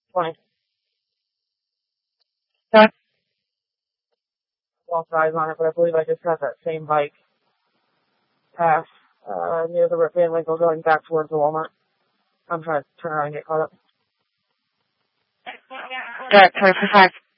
20. That lost eyes on it, but I believe I just got that same bike pass, near the Van Winkle going back towards the Walmart. I'm trying to turn around and get caught up. Good, 25.